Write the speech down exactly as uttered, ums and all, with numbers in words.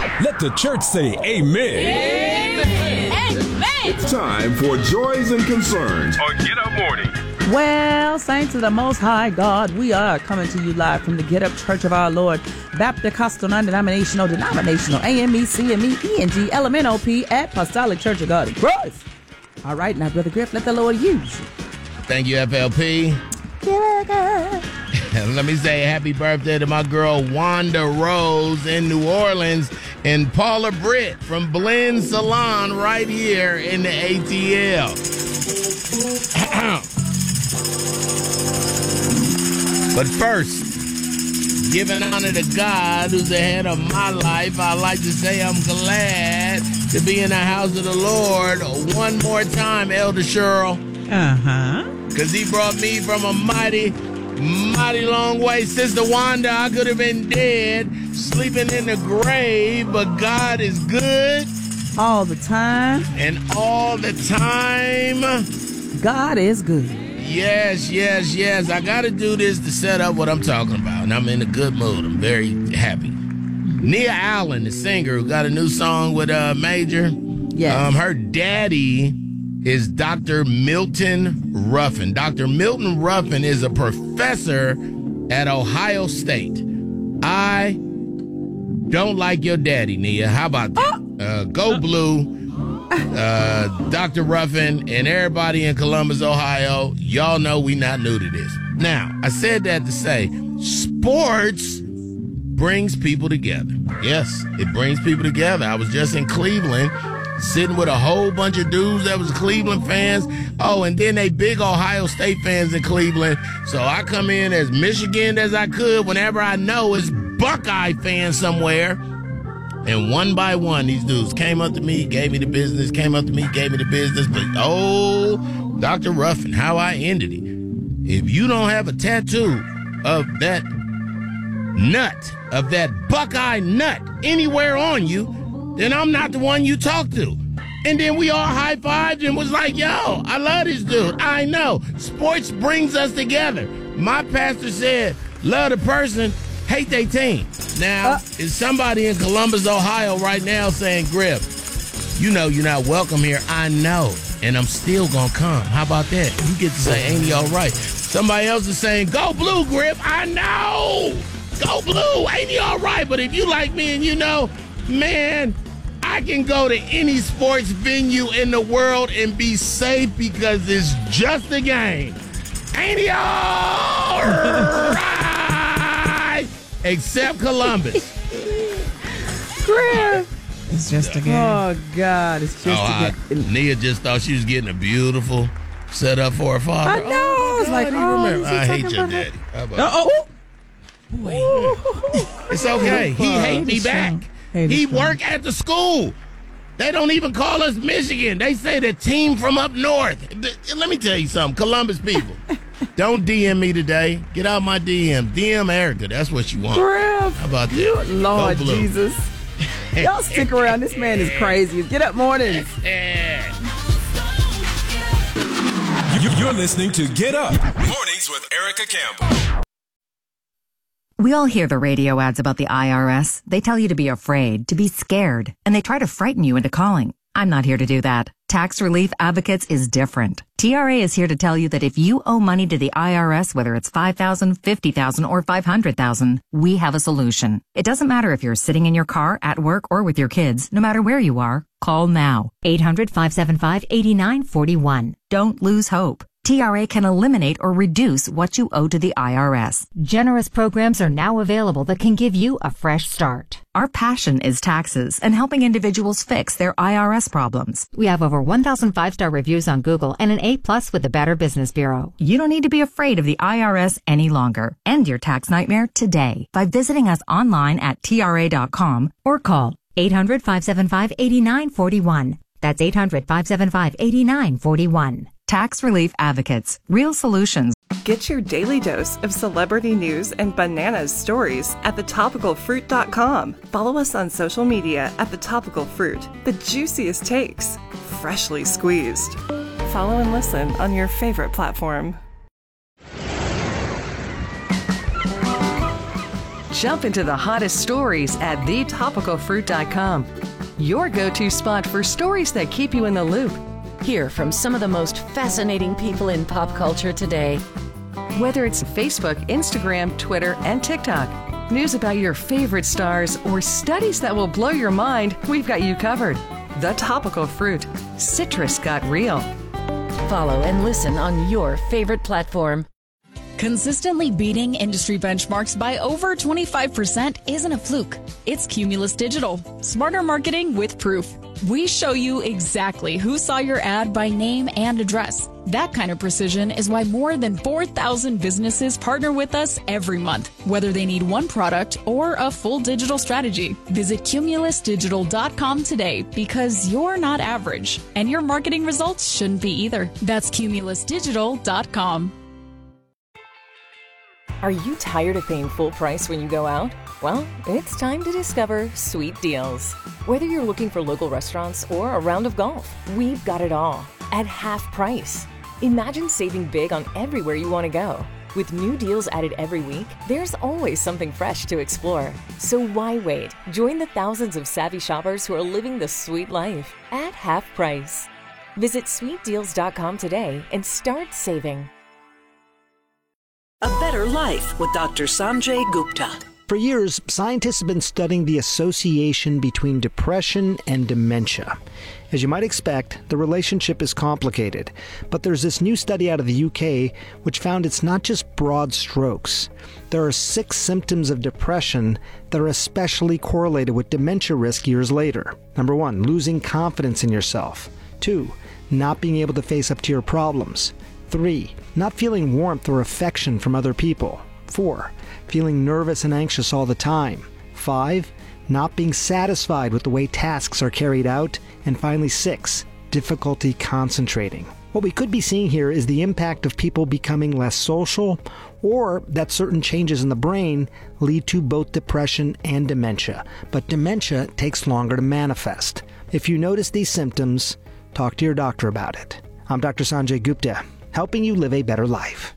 Let the church say amen. Amen. Amen. It's time for Joys and Concerns on Get Up Morning. Well, saints of the Most High God, we are coming to you live from the Get Up Church of Our Lord, Baptist, Costal, Non-Denominational, Denominational, A M E, C M E, E N G, L M N O P, Apostolic Church of God in Christ. All right, now, Brother Griff, let the Lord use you. Thank you, F L P. Let me say happy birthday to my girl Wanda Rose in New Orleans and Paula Britt from Blend Salon right here in the A T L. But first, giving honor to God who's the head of my life, I'd like to say I'm glad to be in the house of the Lord one more time, Elder Cheryl. Uh-huh. Because he brought me from a mighty, mighty long way. Sister Wanda, I could have been dead, sleeping in the grave, but God is good. All the time. And all the time. God is good. Yes, yes, yes. I got to do this to set up what I'm talking about, and I'm in a good mood. I'm very happy. Nia Allen, the singer who got a new song with uh, Major. Yes. Um, her daddy is Doctor Milton Ruffin. Doctor Milton Ruffin is a professor at Ohio State. I don't like your daddy, Nia. How about that? Uh, go Blue. Uh, Doctor Ruffin and everybody in Columbus, Ohio, y'all know we not new to this. Now, I said that to say sports brings people together. Yes, it brings people together. I was just in Cleveland sitting with a whole bunch of dudes that was Cleveland fans. Oh, and then they big Ohio State fans in Cleveland. So I come in as Michigan as I could whenever I know it's Buckeye fans somewhere. And one by one, these dudes came up to me, gave me the business, came up to me, gave me the business. But, oh, Doctor Ruffin, how I ended it. If you don't have a tattoo of that nut, of that Buckeye nut anywhere on you, then I'm not the one you talk to. And then we all high-fived and was like, yo, I love this dude. I know. Sports brings us together. My pastor said, love the person, hate their team. Now, uh, is somebody in Columbus, Ohio right now saying, Griff, you know you're not welcome here. I know, and I'm still going to come. How about that? You get to say, ain't he all right? Somebody else is saying, go Blue, Griff. I know. Go Blue. Ain't he all right? But if you like me and you know, man, I can go to any sports venue in the world and be safe because it's just a game. Ain't he all right? Except Columbus. Griff. It's just a game. Oh, God. It's just oh, a game. I, Nia just thought she was getting a beautiful setup for her father. I know. Oh, it's like, oh, remember. I hate your daddy. How about oh, oh. It's okay. He hate me back. He work at the school. They don't even call us Michigan. They say the team from up north. Let me tell you something, Columbus people. Don't D M me today. Get out my D M. D M Erica. That's what you want. Griff. How about that? Lord Jesus. Y'all stick around. This man is crazy. Get Up Mornings. You're listening to Get Up Mornings with Erica Campbell. We all hear the radio ads about the I R S. They tell you to be afraid, to be scared, and they try to frighten you into calling. I'm not here to do that. Tax Relief Advocates is different. T R A is here to tell you that if you owe money to the I R S, whether it's five thousand dollars, fifty thousand dollars, or five hundred thousand dollars, we have a solution. It doesn't matter if you're sitting in your car, at work, or with your kids. No matter where you are, call now. eight hundred, five seven five, eight nine four one. Don't lose hope. T R A can eliminate or reduce what you owe to the I R S. Generous programs are now available that can give you a fresh start. Our passion is taxes and helping individuals fix their I R S problems. We have over one thousand five-star reviews on Google and an A plus with the Better Business Bureau. You don't need to be afraid of the I R S any longer. End your tax nightmare today by visiting us online at T R A dot com or call eight hundred, five seven five, eight nine four one. That's eight hundred, five seven five, eight nine four one. Tax Relief Advocates. Real solutions. Get your daily dose of celebrity news and bananas stories at the topical fruit dot com. Follow us on social media at The Topical Fruit. The juiciest takes, freshly squeezed. Follow and listen on your favorite platform. Jump into the hottest stories at the topical fruit dot com. Your go-to spot for stories that keep you in the loop. Hear from some of the most fascinating people in pop culture today. Whether it's Facebook, Instagram, Twitter, and TikTok, news about your favorite stars, or studies that will blow your mind, we've got you covered. The Topical Fruit. Citrus got real. Follow and listen on your favorite platform. Consistently beating industry benchmarks by over twenty-five percent isn't a fluke. It's Cumulus Digital. Smarter marketing with proof. We show you exactly who saw your ad by name and address. That kind of precision is why more than four thousand businesses partner with us every month, whether they need one product or a full digital strategy. Visit cumulus digital dot com today because you're not average, and your marketing results shouldn't be either. That's cumulus digital dot com. Are you tired of paying full price when you go out? Well, it's time to discover Sweet Deals. Whether you're looking for local restaurants or a round of golf, we've got it all at half price. Imagine saving big on everywhere you want to go. With new deals added every week, there's always something fresh to explore. So why wait? Join the thousands of savvy shoppers who are living the sweet life at half price. Visit sweet deals dot com today and start saving. A Better Life with Doctor Sanjay Gupta. For years, scientists have been studying the association between depression and dementia. As you might expect, the relationship is complicated, but there's this new study out of the U K which found it's not just broad strokes. There are six symptoms of depression that are especially correlated with dementia risk years later. Number one, losing confidence in yourself. Two, not being able to face up to your problems. Three, not feeling warmth or affection from other people. Four, feeling nervous and anxious all the time. Five, not being satisfied with the way tasks are carried out. And finally, six, difficulty concentrating. What we could be seeing here is the impact of people becoming less social, or that certain changes in the brain lead to both depression and dementia. But dementia takes longer to manifest. If you notice these symptoms, talk to your doctor about it. I'm Doctor Sanjay Gupta, helping you live a better life.